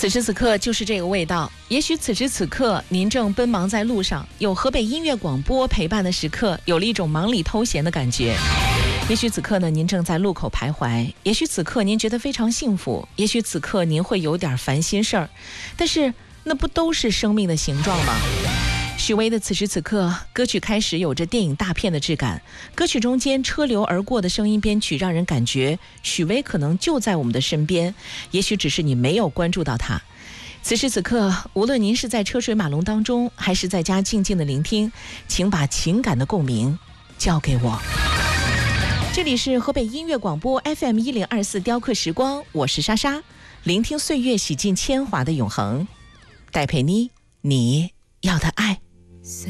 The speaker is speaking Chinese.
此时此刻就是这个味道。也许此时此刻您正奔忙在路上，有河北音乐广播陪伴的时刻，有了一种忙里偷闲的感觉。也许此刻呢，您正在路口徘徊，也许此刻您觉得非常幸福，也许此刻您会有点烦心事儿，但是那不都是生命的形状吗？许巍的此时此刻歌曲开始有着电影大片的质感，歌曲中间车流而过的声音编曲让人感觉许巍可能就在我们的身边，也许只是你没有关注到他。此时此刻，无论您是在车水马龙当中，还是在家静静的聆听，请把情感的共鸣交给我。这里是河北音乐广播 FM1024 雕刻时光，我是莎莎，聆听岁月洗尽铅华的永恒，戴佩妮，你要的爱。